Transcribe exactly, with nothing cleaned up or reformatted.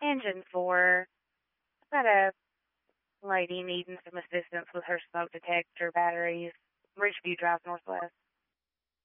Engine four. I've got a lady needing some assistance with her smoke detector batteries. Ridgeview Drive, Northwest.